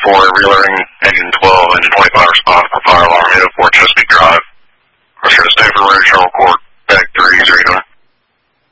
4, Wheeler, engine 12, engine 25 response for fire alarm, 804 Chesapeake Drive. We're going to stay for ready to report.